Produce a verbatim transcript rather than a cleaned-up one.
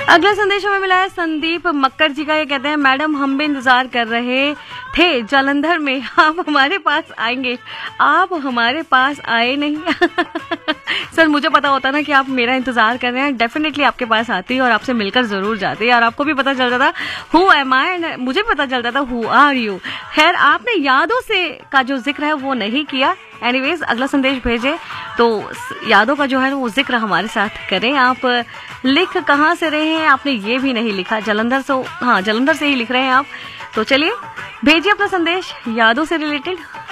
अगला संदेश हमें मिला है संदीप मक्कर जी का। ये कहते हैं मैडम हम भी इंतजार कर रहे थे जालंधर में, आप हमारे पास आएंगे, आप हमारे पास आए नहीं। सर मुझे पता होता ना कि आप मेरा इंतजार कर रहे हैं, डेफिनेटली आपके पास आती और आपसे मिलकर जरूर जाती और आपको भी पता चल जाता हु एम आई एंड मुझे पता चल जाता हु आर यू। खैर आपने यादों से का जो जिक्र है वो नहीं किया। एनीवेज अगला संदेश भेजे तो यादों का जो है वो जिक्र हमारे साथ करें। आप लिख कहाँ से रहे हैं आपने ये भी नहीं लिखा, जलंधर से, हाँ जलंधर से ही लिख रहे हैं आप। तो चलिए भेजिए अपना संदेश यादों से रिलेटेड।